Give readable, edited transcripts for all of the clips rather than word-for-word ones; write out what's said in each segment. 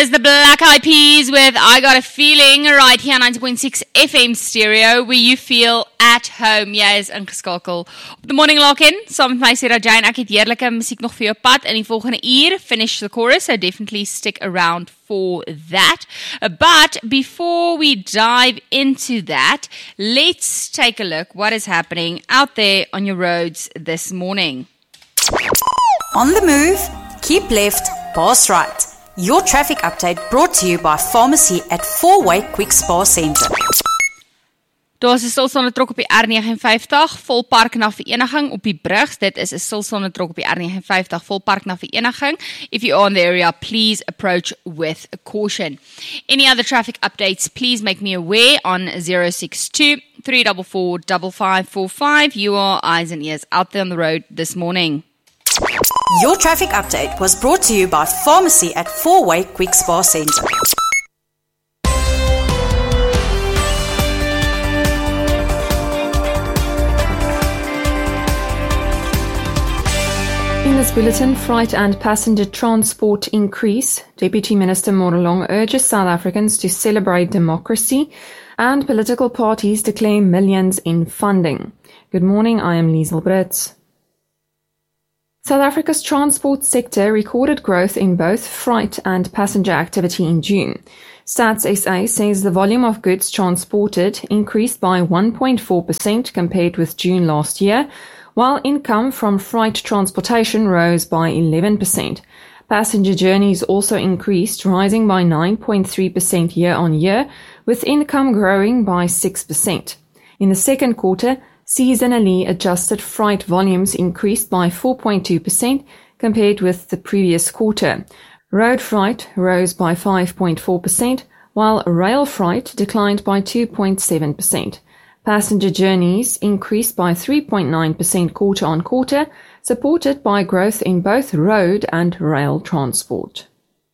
is the Black Eyed Peas with I Got a Feeling right here on 90.6 FM stereo where you feel at home. Jy is ingeskakel op the Morning Lock-in saam met my Sarah Jane. Ek het heerlike musiek nog vir jou pad in die volgende uur. Finish the chorus, so definitely stick around for that. But before we dive into that, let's take a look what is happening out there on your roads this morning. On the move, keep left, pass right. Your traffic update brought to you by Pharmacy at 4-Way Quick Spa Centre. Daar is 'n stilstaande trok op die R59, volpark na Vereniging op die brug. Dit is 'n stilstaande trok op die R59, volpark na Vereniging. If you are in the area, please approach with caution. Any other traffic updates, please make me aware on 062 344 5545. You are eyes and ears out there on the road this morning. Your traffic update was brought to you by Pharmacy at 4-Way Quick Spa Centre. In this bulletin, freight and passenger transport increase. Deputy Minister Morolong urges South Africans to celebrate democracy, and political parties declare millions in funding. Good morning, I am Liesel Brits. South Africa's transport sector recorded growth in both freight and passenger activity in June. Stats SA says the volume of goods transported increased by 1.4% compared with June last year, while income from freight transportation rose by 11%. Passenger journeys also increased, rising by 9.3% year-on-year, with income growing by 6%. In the second quarter, seasonally adjusted freight volumes increased by 4.2% compared with the previous quarter. Road freight rose by 5.4%, while rail freight declined by 2.7%. Passenger journeys increased by 3.9% quarter-on-quarter, supported by growth in both road and rail transport.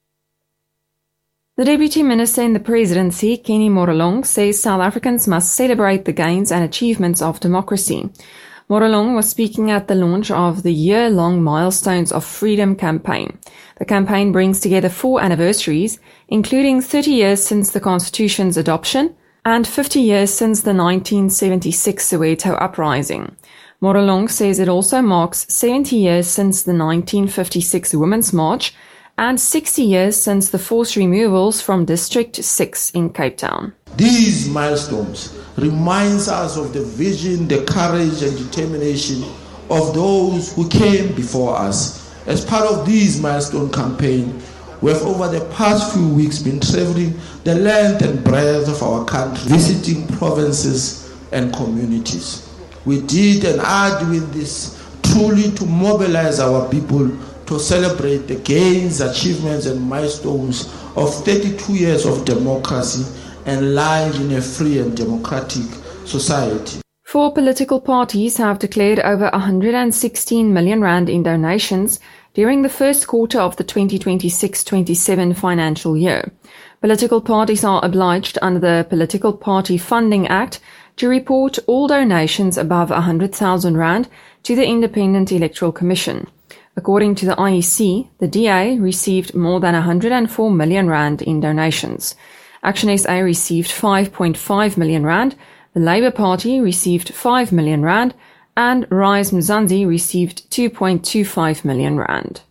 The Deputy Minister in the Presidency, Kenny Morolong, says South Africans must celebrate the gains and achievements of democracy. Morolong was speaking at the launch of the year-long Milestones of Freedom campaign. The campaign brings together 4 anniversaries, including 30 years since the Constitution's adoption and 50 years since the 1976 Soweto uprising. Morolong says it also marks 70 years since the 1956 Women's March and 60 years since the forced removals from District 6 in Cape Town. These milestones reminds us of the vision, the courage and determination of those who came before us. As part of this milestone campaign, we have over the past few weeks been traveling the length and breadth of our country, visiting provinces and communities. We did and are doing this truly to mobilize our people to celebrate the gains, achievements and milestones of 32 years of democracy and life in a free and democratic society. 4 political parties have declared over 116 million rand in donations during the first quarter of the 2026-27 financial year. Political parties are obliged under the Political Party Funding Act to report all donations above 100,000 rand to the Independent Electoral Commission. According to the IEC, the DA received more than 104 million rand in donations. Action SA received 5.5 million rand, the Labour Party received 5 million rand, and Rise Mzansi received 2.25 million rand.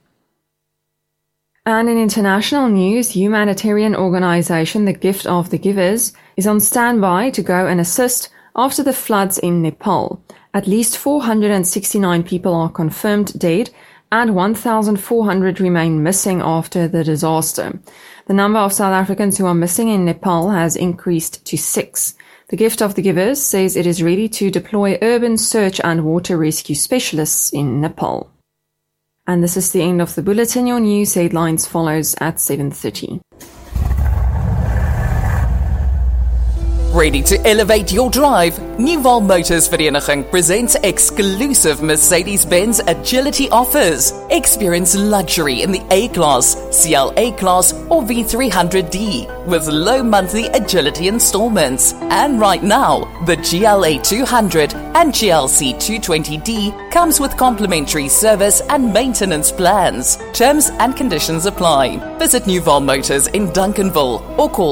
And in international news, humanitarian organisation The Gift of the Givers is on standby to go and assist after the floods in Nepal. At least 469 people are confirmed dead and 1,400 remain missing after the disaster. The number of South Africans who are missing in Nepal has increased to 6. The Gift of the Givers says it is ready to deploy urban search and water rescue specialists in Nepal. And this is the end of the bulletin. Your news headlines follows at 7:30. Ready to elevate your drive? Nuval Motors Vereniging presents exclusive Mercedes-Benz Agility offers. Experience luxury in the A-Class, CLA Class or V300D with low monthly Agility installments. And right now, the GLA 200 and GLC 220D comes with complimentary service and maintenance plans. Terms and conditions apply. Visit Nuval Motors in Duncanville or call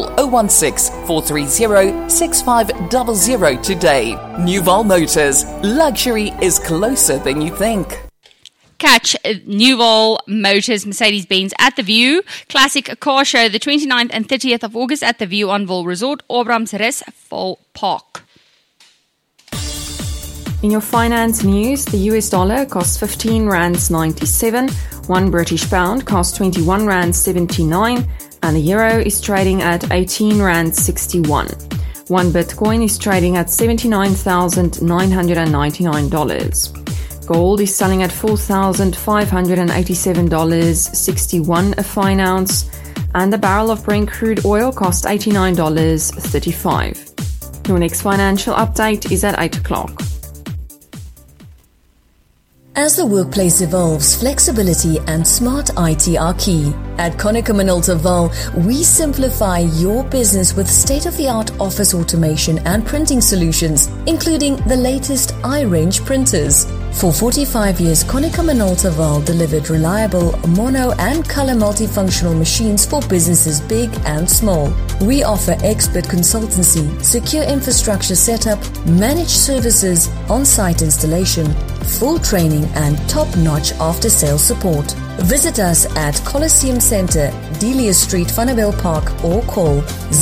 016-430-6500 today. Nuval Motors. Luxury is closer than you think. Catch Nuval Motors Mercedes-Benz at The View Classic Car Show the 29th and 30th of August at The View on Vaal Resort, Abrahamsrus Vol Park. In your finance news, the US dollar costs 15 rands 97, 1 British pound costs 21 rands 79, and the euro is trading at 18 rands 61. 1 Bitcoin is trading at $79,999. Gold is selling at $4,587.61 a fine ounce, and a barrel of Brent crude oil costs $89.35. Your next financial update is at 8 o'clock. As the workplace evolves, flexibility and smart IT are key. At Konica Minolta Vaal, we simplify your business with state-of-the-art office automation and printing solutions, including the latest iRange printers. For 45 years, Konica Minolta Vaal delivered reliable mono and color multifunctional machines for businesses big and small. We offer expert consultancy, secure infrastructure setup, managed services, on-site installation, full training and top-notch after-sales support. Visit us at Coliseum Centre, Delia Street, Vanabel Park or call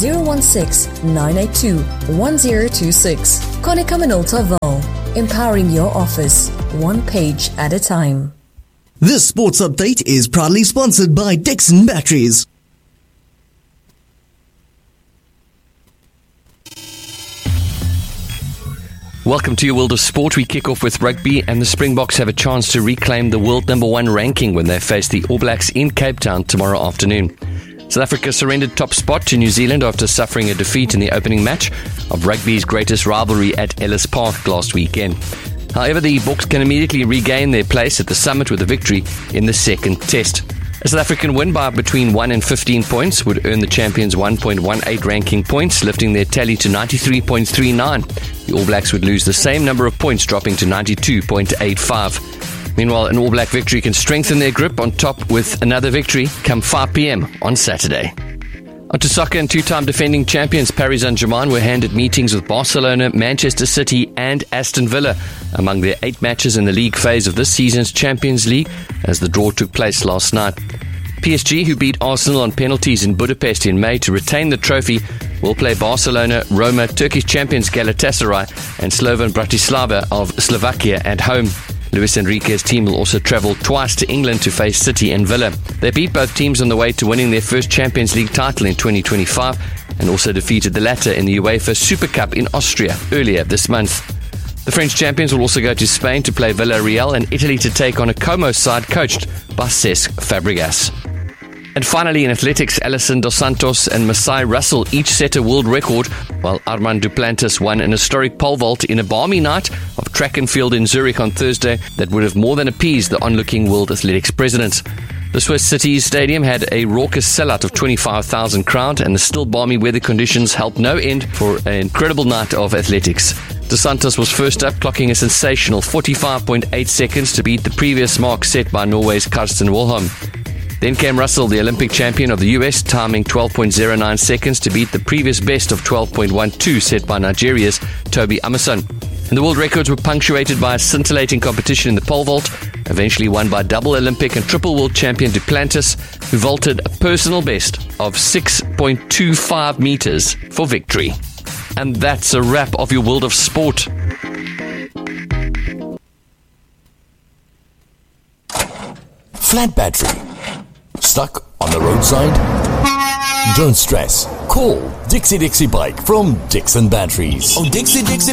016-982-1026. Konica Minolta Vaal, empowering your office, one page at a time. This sports update is proudly sponsored by Dixon Batteries. Welcome to your world of sport. We kick off with rugby, and the Springboks have a chance to reclaim the world number 1 ranking when they face the All Blacks in Cape Town tomorrow afternoon. South Africa surrendered top spot to New Zealand after suffering a defeat in the opening match of rugby's greatest rivalry at Ellis Park last weekend. However, the Boks can immediately regain their place at the summit with a victory in the second test. A South African win by between 1 and 15 points would earn the champions 1.18 ranking points, lifting their tally to 93.39. The All Blacks would lose the same number of points, dropping to 92.85. Meanwhile, an All Black victory can strengthen their grip on top with another victory come 5 p.m. on Saturday. On to soccer, and two-time defending champions Paris Saint-Germain were handed meetings with Barcelona, Manchester City and Aston Villa among their 8 matches in the league phase of this season's Champions League as the draw took place last night. PSG, who beat Arsenal on penalties in Budapest in May to retain the trophy, will play Barcelona, Roma, Turkish champions Galatasaray and Slovan Bratislava of Slovakia at home. Luis Enrique's team will also travel twice to England to face City and Villa. They beat both teams on the way to winning their first Champions League title in 2025 and also defeated the latter in the UEFA Super Cup in Austria earlier this month. The French champions will also go to Spain to play Villarreal and Italy to take on a Como side coached by Cesc Fabregas. And finally, in athletics, Alison Dos Santos and Masai Russell each set a world record, while Armand Duplantis won an historic pole vault in a balmy night of track and field in Zurich on Thursday that would have more than appeased the onlooking World Athletics president. The Swiss city's stadium had a raucous sellout of 25,000 crowd, and the still balmy weather conditions helped no end for an incredible night of athletics. Dos Santos was first up, clocking a sensational 45.8 seconds to beat the previous mark set by Norway's Karsten Warholm. Then came Russell, the Olympic champion of the US, timing 12.09 seconds to beat the previous best of 12.12 set by Nigeria's Toby Amuson. And the world records were punctuated by a scintillating competition in the pole vault, eventually won by double Olympic and triple world champion Duplantis, who vaulted a personal best of 6.25 meters for victory. And that's a wrap of your world of sport. Flat battery. Stuck on the roadside? Don't stress. Call Dixie Bike from Dixon Batteries. Oh, Dixie